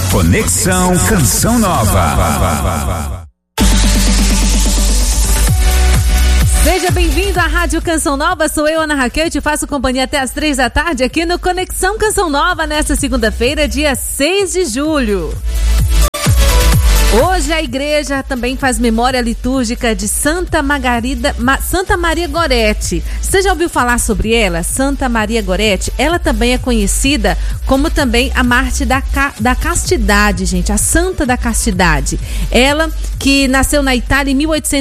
Conexão Canção Nova. Seja bem-vindo à Rádio Canção Nova, sou eu, Ana Raquel, e te faço companhia até às 3 da tarde aqui no Conexão Canção Nova, nesta segunda-feira, dia 6 de julho. Hoje a igreja também faz memória litúrgica de Santa Maria Gorete. Você já ouviu falar sobre ela? Santa Maria Gorete, ela também é conhecida como também a Mártir da Castidade, gente, a Santa da Castidade. Ela que nasceu na Itália em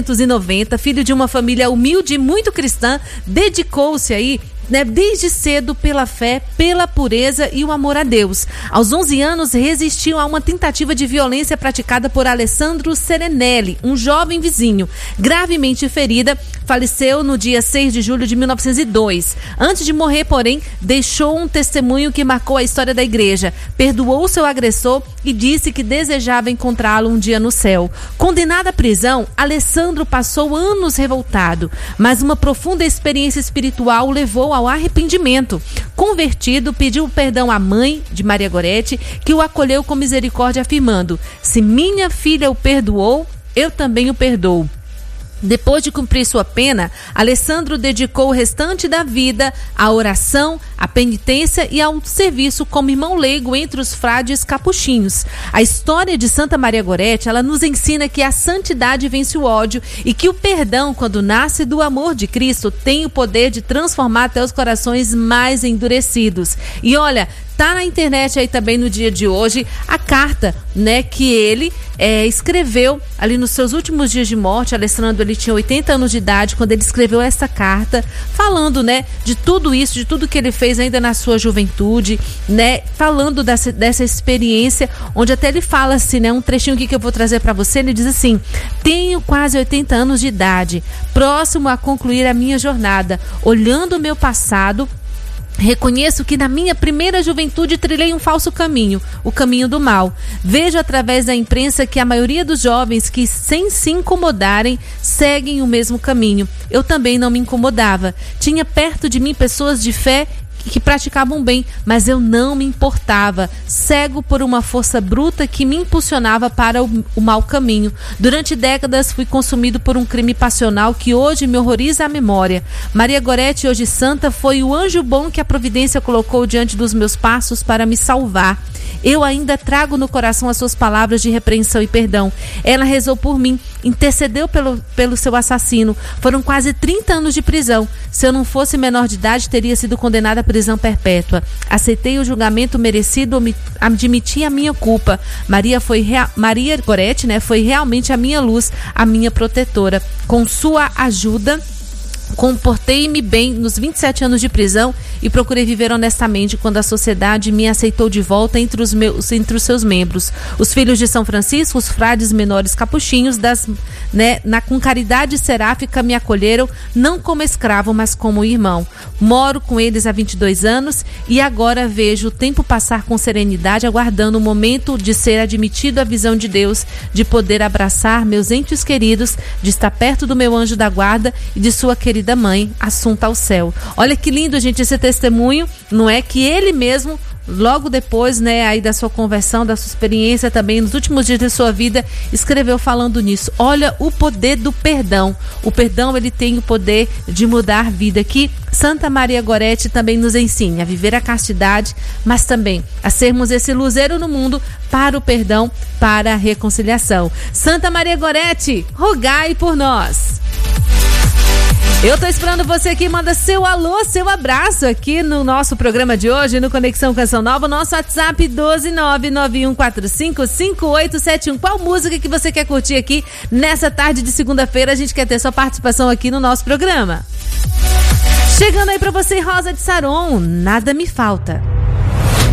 1890, filho de uma família humilde e muito cristã, dedicou-se aí desde cedo pela fé, pela pureza e o amor a Deus. Aos 11 anos, resistiu a uma tentativa de violência praticada por Alessandro Serenelli, um jovem vizinho. Gravemente ferida, faleceu no dia 6 de julho de 1902. Antes de morrer, porém, deixou um testemunho que marcou a história da igreja. Perdoou seu agressor e disse que desejava encontrá-lo um dia no céu. Condenado à prisão, Alessandro passou anos revoltado, mas uma profunda experiência espiritual o levou ao arrependimento. Convertido, pediu perdão à mãe de Maria Gorete, que o acolheu com misericórdia, afirmando: se minha filha o perdoou, eu também o perdoo. Depois de cumprir sua pena, Alessandro dedicou o restante da vida à oração, à penitência e ao serviço como irmão leigo entre os frades capuchinhos. A história de Santa Maria Gorete, ela nos ensina que a santidade vence o ódio e que o perdão, quando nasce do amor de Cristo, tem o poder de transformar até os corações mais endurecidos. E olha, tá na internet aí também no dia de hoje a carta, que ele escreveu ali nos seus últimos dias de morte. Alessandro, ele tinha 80 anos de idade quando ele escreveu essa carta, falando, de tudo isso, de tudo que ele fez ainda na sua juventude, falando dessa experiência, onde até ele fala assim, um trechinho aqui que eu vou trazer para você. Ele diz assim: tenho quase 80 anos de idade, próximo a concluir a minha jornada, olhando o meu passado, reconheço que na minha primeira juventude trilhei um falso caminho, o caminho do mal. Vejo através da imprensa que a maioria dos jovens que, sem se incomodarem, seguem o mesmo caminho. Eu também não me incomodava. Tinha perto de mim pessoas de fé que praticavam bem, mas eu não me importava, cego por uma força bruta que me impulsionava para o mau caminho. Durante décadas fui consumido por um crime passional que hoje me horroriza a memória. Maria Gorete, hoje santa, foi o anjo bom que a providência colocou diante dos meus passos para me salvar. Eu ainda trago no coração as suas palavras de repreensão e perdão. Ela rezou por mim, intercedeu pelo seu assassino. Foram quase 30 anos de prisão. Se eu não fosse menor de idade, teria sido condenada à prisão perpétua. Aceitei o julgamento merecido, admiti a minha culpa. Maria Gorete, foi realmente a minha luz, a minha protetora. Com sua ajuda, comportei-me bem nos 27 anos de prisão e procurei viver honestamente quando a sociedade me aceitou de volta entre os seus membros. Os filhos de São Francisco, os frades menores capuchinhos, com caridade seráfica me acolheram, não como escravo, mas como irmão. Moro com eles há 22 anos e agora vejo o tempo passar com serenidade, aguardando o momento de ser admitido à visão de Deus, de poder abraçar meus entes queridos, de estar perto do meu anjo da guarda e de sua querida mãe, assunta ao céu. Olha que lindo, gente, esse testemunho, não é? Que ele mesmo, logo depois, aí da sua conversão, da sua experiência também, nos últimos dias de sua vida, escreveu falando nisso. Olha o poder do perdão. O perdão, ele tem o poder de mudar a vida. Que Santa Maria Gorete também nos ensina a viver a castidade, mas também a sermos esse luzeiro no mundo para o perdão, para a reconciliação. Santa Maria Gorete, rogai por nós. Eu tô esperando você aqui, manda seu alô, seu abraço aqui no nosso programa de hoje, no Conexão Canção Nova, nosso WhatsApp 12991455871. Qual música que você quer curtir aqui nessa tarde de segunda-feira? A gente quer ter sua participação aqui no nosso programa. Chegando aí pra você, Rosa de Saron, Nada Me Falta.